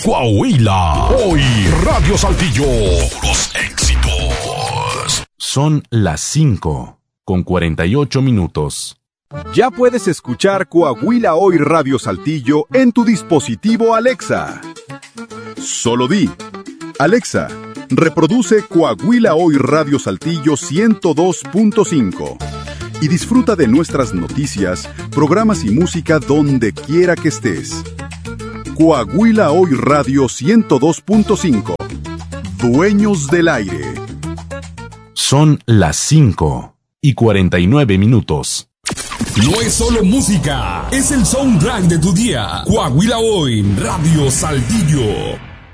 Coahuila. Hoy Radio Saltillo. Puros éxitos. Son las 5:48. Ya puedes escuchar Coahuila Hoy Radio Saltillo en tu dispositivo Alexa. Solo di: Alexa, reproduce Coahuila Hoy Radio Saltillo 102.5 y disfruta de nuestras noticias, programas y música donde quiera que estés. Coahuila Hoy Radio 102.5. Dueños del aire. Son las 5:49. No es solo música, es el soundtrack de tu día. Coahuila Hoy Radio Saltillo.